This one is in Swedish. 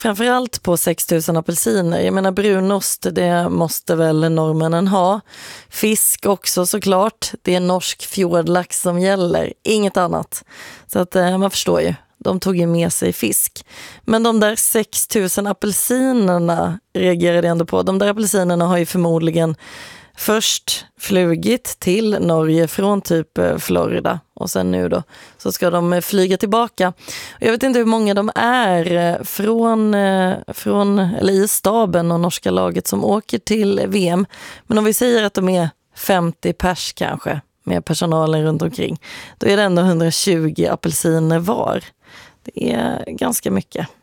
Framförallt på 6000 apelsiner. Jag menar brunost, det måste väl norrmännen ha. Fisk också såklart. Det är norsk fjordlax som gäller, inget annat. Så att man förstår ju, de tog ju med sig fisk. Men de där 6000 apelsinerna reagerade jag ändå på. De där apelsinerna har ju förmodligen först flugit till Norge från typ Florida och sen nu då så ska de flyga tillbaka. Jag vet inte hur många de är från eller i staben och norska laget som åker till VM, men om vi säger att de är 50 pers kanske med personalen runt omkring, då är det ändå 120 apelsiner var. Det är ganska mycket.